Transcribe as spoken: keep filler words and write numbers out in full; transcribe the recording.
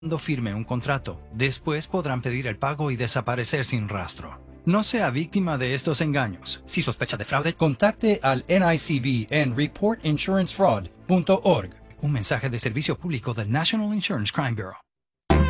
cuando firme un contrato. Después podrán pedir el pago y desaparecer sin rastro. No sea víctima de estos engaños. Si sospecha de fraude, contacte al N I C B en report insurance fraud punto org. Un mensaje de servicio público del National Insurance Crime Bureau.